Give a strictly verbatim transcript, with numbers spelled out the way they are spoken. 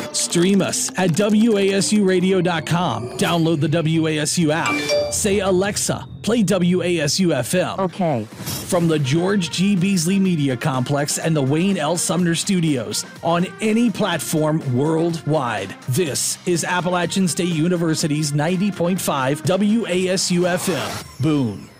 Stream us at W A S U radio dot com. Download the W A S U app. Say, Alexa, play W A S U F M. Okay. From the George G. Beasley Media Complex and the Wayne L. Sumner Studios on any platform worldwide. This is Appalachian State University's ninety point five W A S U F M. Boone.